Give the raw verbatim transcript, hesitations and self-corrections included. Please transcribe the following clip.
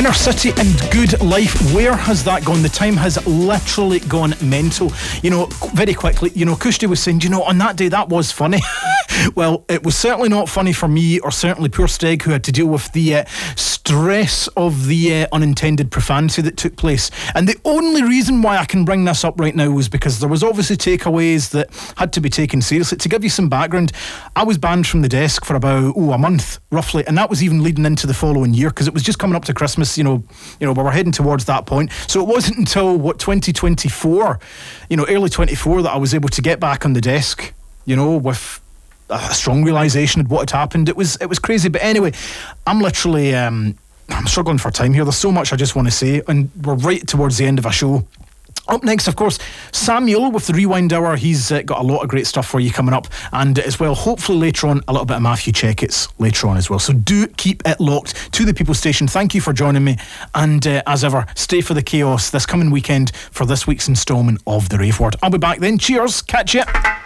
Inner City and Good Life, where has that gone? The time has literally gone mental. You know, very quickly, you know, Kushti was saying, you know, on that day that was funny. Well, it was certainly not funny for me, or certainly poor Steg, who had to deal with the uh, stress of the uh, unintended profanity that took place. And the only reason why I can bring this up right now was because there was obviously takeaways that had to be taken seriously. To give you some background, I was banned from the desk for about oh, a month, roughly, and that was even leading into the following year, because it was just coming up to Christmas. You know, you know, we were heading towards that point. So it wasn't until what twenty twenty-four, you know, early twenty-four, that I was able to get back on the desk. You know, with a strong realisation of what had happened. It was it was crazy. But anyway, I'm literally um, I'm struggling for time here. There's so much I just want to say, and we're right towards the end of a show. Up next, of course, Samuel with the Rewind Hour. He's uh, got a lot of great stuff for you coming up, and as well, hopefully later on, a little bit of Matthew Checkett's later on as well. So do keep it locked to the People Station. Thank you for joining me, and uh, as ever, stay for the chaos this coming weekend for this week's instalment of The Rave Word. I'll be back then. Cheers, catch you.